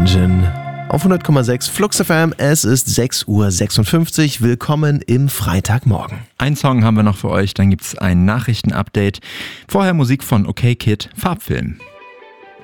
Engine. Auf 100,6 Flux FM, es ist 6:56 Uhr. Willkommen im Freitagmorgen. Einen Song haben wir noch für euch, dann gibt's ein Nachrichtenupdate. Vorher Musik von OK Kid, Farbfilm.